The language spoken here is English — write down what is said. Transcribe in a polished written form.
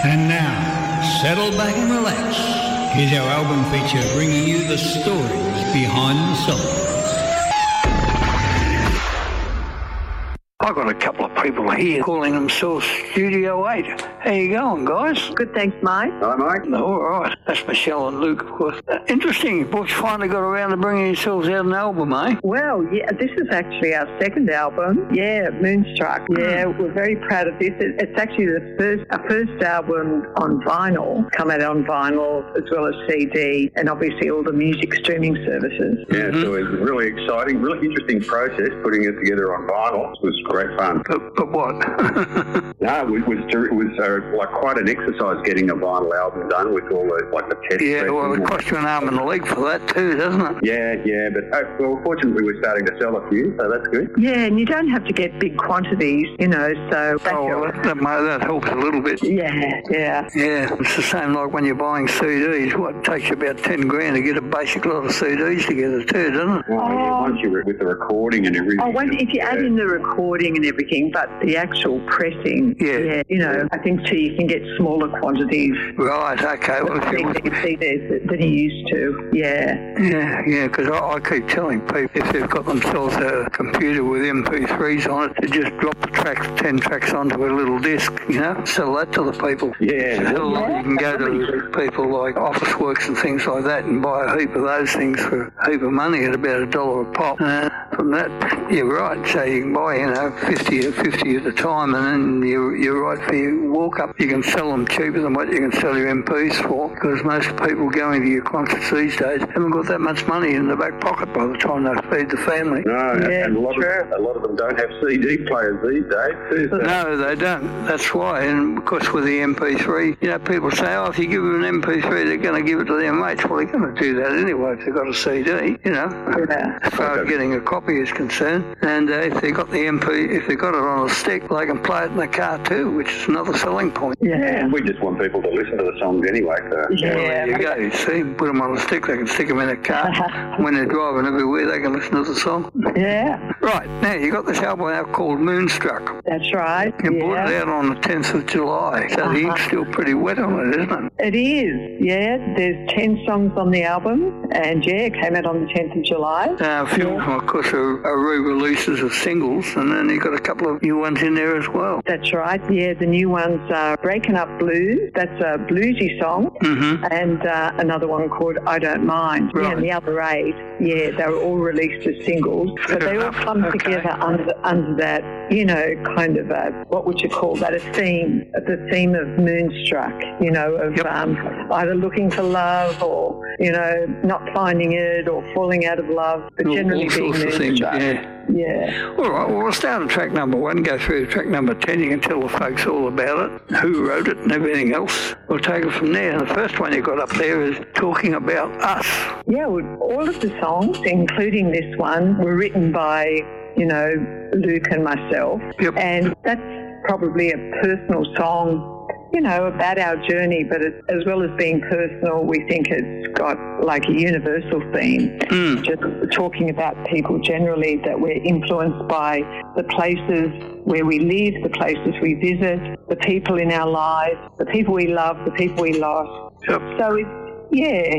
And now, settle back and relax. Here's our album feature bringing you the stories behind the songs. I've got a couple of people here calling themselves Studio 8. How you going, guys? Good, thanks, Mike. Hi, Mike. All right. That's Michelle and Luke, of course. Interesting. You both finally got around to bringing yourselves out an album, eh? Well, yeah, this is actually our second album. Yeah, Moonstruck. Yeah, we're very proud of this. It's actually our first album on vinyl, come out on vinyl as well as CD, and obviously all the music streaming services. Yeah, so it was really exciting, really interesting process putting it together on vinyl. It was great fun. But what? No, it was like quite an exercise getting a vinyl album done with all the test. Yeah, well, it cost you an arm and a leg for that too, doesn't it? Yeah, but fortunately we're starting to sell a few, so that's good. Yeah, and you don't have to get big quantities, so... that helps a little bit. Yeah. Yeah, it's the same like when you're buying CDs. It takes you about 10 grand to get a basic lot of CDs together too, doesn't it? Well, yeah, once you're with the recording and everything. If you add in the recording and everything, but the actual pressing, I think too you can get smaller quantities. Right, okay. Well, CDs than you used to, Yeah, because I keep telling people if they've got themselves a computer with MP3s on it, to just drop the 10 tracks onto a little disc, sell that to the people. Yeah. You can go to people like Officeworks and things like that and buy a heap of those things for a heap of money at about $1 a pop. From that, you're right. So you can buy, 50 at a time, and then you're right for your walk-up. You can sell them cheaper than what you can sell your MPs for, because most people going to your concerts these days haven't got that much money in the back pocket by the time they feed the family. No, and a lot of them don't have CD players these days too. So. No, they don't. That's why. And of course with the MP3, people say, if you give them an MP3, they're going to give it to their mates. Well, they're going to do that anyway if they've got a CD, as far as getting a copy is concerned. And if they got if they got it on a stick, they can play it in the car too, which is another selling point. Yeah, we just want people to listen to the songs anyway. So. Yeah, there you go. You see, put them on a stick, they can stick them in a car. When they're driving everywhere, they can listen to the song. Yeah. Right, now you got this album out called Moonstruck. That's right. You brought it out on the 10th of July, so the ink's still pretty wet on it, isn't it? It is, yeah. There's 10 songs on the album, and it came out on the 10th of July. A few of them, of course, are re-releases of singles, and then you've got a couple of new ones in there as well. That's right, yeah. The new ones are Breaking Up Blues, that's a bluesy song, and another one called I Don't Mind. Right. Yeah, and the other 8, they were all released as singles, but they all come together under that, kind of what would you call that, the theme of Moonstruck, of either looking for love or, not finding it or falling out of love, but generally being Moonstruck. Yeah. All right, well, we'll start on track number 1, go through track number 10. You can tell the folks all about it, who wrote it and everything else. We'll take it from there. And the first one you got up there is Talking About Us. Yeah, well, all of the songs, including this one, were written by, Luke and myself. Yep. And that's probably a personal song, about our journey, but as well as being personal, we think it's got like a universal theme. Just talking about people generally, that we're influenced by the places where we live, the places we visit, the people in our lives, the people we love, the people we lost. Yep. So it's,